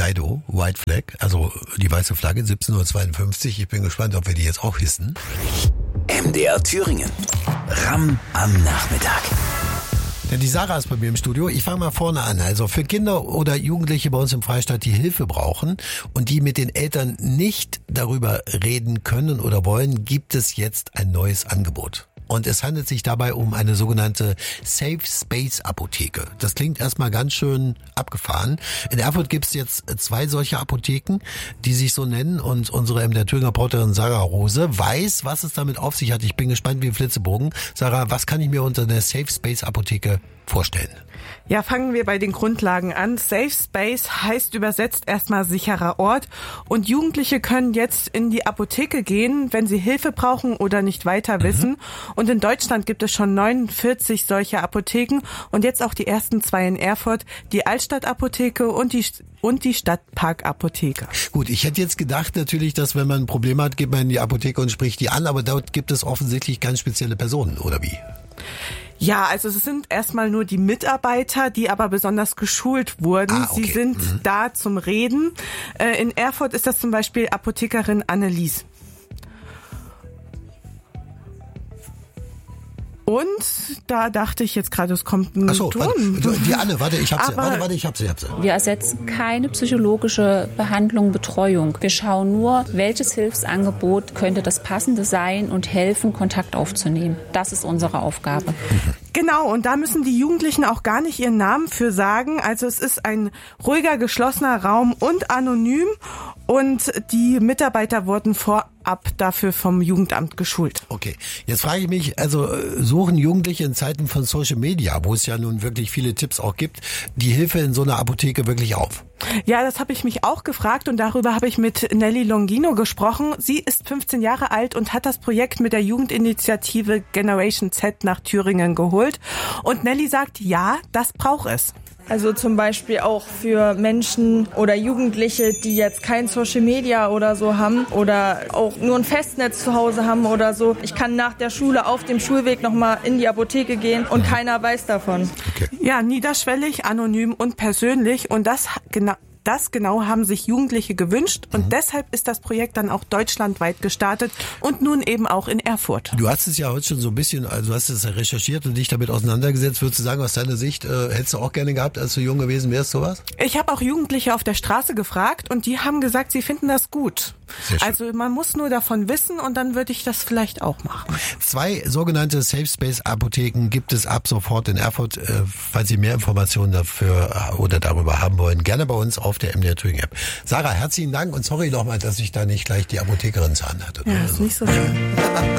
Aido, White Flag, also die weiße Flagge, 17:52 Uhr. Ich bin gespannt, ob wir die jetzt auch hissen. MDR Thüringen. Ram am Nachmittag. Denn die Sarah ist bei mir im Studio. Ich fange mal vorne an. Also für Kinder oder Jugendliche bei uns im Freistaat, die Hilfe brauchen und die mit den Eltern nicht darüber reden können oder wollen, gibt es jetzt ein neues Angebot. Und es handelt sich dabei um eine sogenannte Safe Space Apotheke. Das klingt erstmal ganz schön abgefahren. In Erfurt gibt es jetzt 2 solche Apotheken, die sich so nennen. Und unsere MDR Thüringen Reporterin Sarah Rose weiß, was es damit auf sich hat. Ich bin gespannt wie ein Flitzebogen. Sarah, was kann ich mir unter einer Safe Space Apotheke vorstellen? Ja, fangen wir bei den Grundlagen an. Safe Space heißt übersetzt erstmal sicherer Ort. Und Jugendliche können jetzt in die Apotheke gehen, wenn sie Hilfe brauchen oder nicht weiter wissen. Und in Deutschland gibt es schon 49 solche Apotheken und jetzt auch die ersten 2 in Erfurt, die Altstadtapotheke und die Stadtparkapotheke. Gut, ich hätte jetzt gedacht natürlich, dass wenn man ein Problem hat, geht man in die Apotheke und spricht die an, aber dort gibt es offensichtlich ganz spezielle Personen, oder wie? Ja, also es sind erstmal nur die Mitarbeiter, die aber besonders geschult wurden. Okay. Sie sind da zum Reden. In Erfurt ist das zum Beispiel Apothekerin Annelies. Und da dachte ich jetzt gerade, es kommt ein Ton. Die Anne, warte, ich hab sie. Wir ersetzen keine psychologische Behandlung, Betreuung. Wir schauen nur, welches Hilfsangebot könnte das Passende sein und helfen, Kontakt aufzunehmen. Das ist unsere Aufgabe. Genau, und da müssen die Jugendlichen auch gar nicht ihren Namen für sagen. Also es ist ein ruhiger, geschlossener Raum und anonym. Und die Mitarbeiter wurden vorab dafür vom Jugendamt geschult. Okay, jetzt frage ich mich, also suchen Jugendliche in Zeiten von Social Media, wo es ja nun wirklich viele Tipps auch gibt, die Hilfe in so einer Apotheke wirklich auf? Ja, das habe ich mich auch gefragt und darüber habe ich mit Nelly Longino gesprochen. Sie ist 15 Jahre alt und hat das Projekt mit der Jugendinitiative Generation Z nach Thüringen geholt. Und Nelly sagt, ja, das braucht es. Also zum Beispiel auch für Menschen oder Jugendliche, die jetzt kein Social Media oder so haben oder auch nur ein Festnetz zu Hause haben oder so. Ich kann nach der Schule auf dem Schulweg nochmal in die Apotheke gehen und keiner weiß davon. Okay. Ja, niederschwellig, anonym und persönlich und das genau haben sich Jugendliche gewünscht und deshalb ist das Projekt dann auch deutschlandweit gestartet und nun eben auch in Erfurt. Du hast es ja heute schon so ein bisschen, also du hast es recherchiert und dich damit auseinandergesetzt. Würdest du sagen, aus deiner Sicht, hättest du auch gerne gehabt, als du jung gewesen wärst, sowas? Ich habe auch Jugendliche auf der Straße gefragt und die haben gesagt, sie finden das gut. Also man muss nur davon wissen und dann würde ich das vielleicht auch machen. 2 sogenannte Safe Space Apotheken gibt es ab sofort in Erfurt. Falls Sie mehr Informationen dafür oder darüber haben wollen, gerne bei uns auf der MDR Thüringen App. Sarah, herzlichen Dank und sorry nochmal, dass ich da nicht gleich die Apothekerin zur Hand hatte. Ja, ist nicht so schön.